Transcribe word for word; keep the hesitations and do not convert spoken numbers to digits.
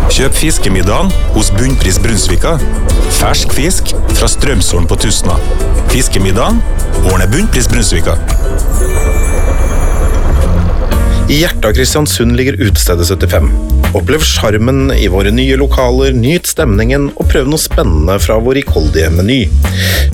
Kjøp fiskemiddagen hos Bunnpris Brunsvika. Fersk fisk fra Strømsholm på Tusna. Fiskemiddagen ordner Bunnpris Brunsvika. I hjertet av Kristiansund ligger utestedet syttifem. Opplev charmen i våre nye lokaler, nyt stemningen og prøv noe spennende fra vår rikholdige meny.